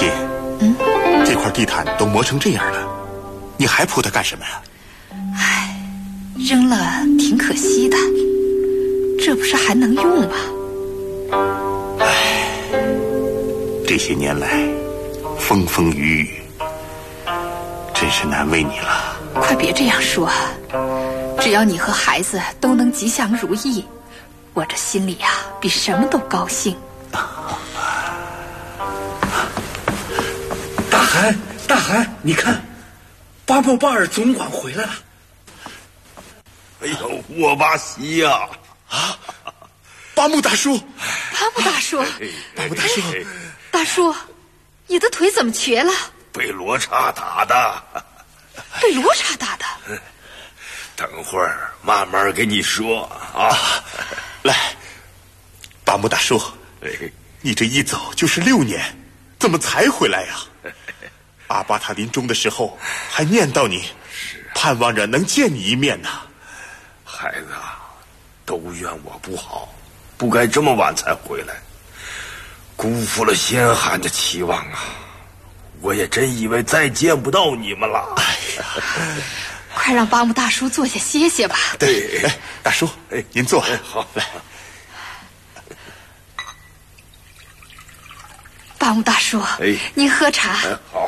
金，这块地毯都磨成这样了，你还铺它干什么呀？ 唉，扔了挺可惜的，这不是还能用吗？ 唉，这些年来风风雨雨，真是难为你了。 快别这样说，只要你和孩子都能吉祥如意，我这心里呀比什么都高兴。 大海，你看，巴木巴尔总管回来了。 哎呦，我巴西呀！ 啊，巴木大叔， 巴木大叔， 巴木大叔， 大叔，你的腿怎么瘸了？ 被罗刹打的。 被罗刹打的？ 等会儿慢慢跟你说啊。 来，巴木大叔，你这一走就是6年，怎么才回来呀？阿巴塔临终的时候还念叨你，盼望着能见你一面呢。 孩子啊，都怨我不好，不该这么晚才回来，辜负了先汗的期望啊！我也真以为再见不到你们了。 哎呀， 快让巴木大叔坐下歇歇吧。 对，大叔，您坐。 好， 来。 巴木大叔，您喝茶。 好。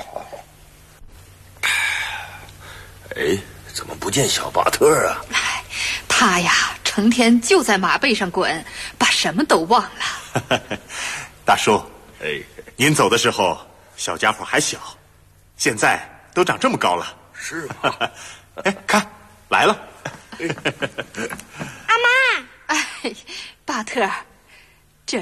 怎么不见小巴特啊？ 他呀，成天就在马背上滚，把什么都忘了。 大叔，您走的时候小家伙还小，现在都长这么高了。 是吗？ 看来了。 阿妈， 巴特，